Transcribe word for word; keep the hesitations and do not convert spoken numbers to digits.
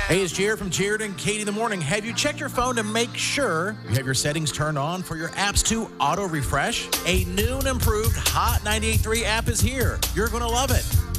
Hey, it's Jared from Jared and Katie in the Morning. Have you checked your phone to make sure you have your settings turned on for your apps to auto refresh? A new and improved Hot ninety-eight point three app is here. You're going to love it.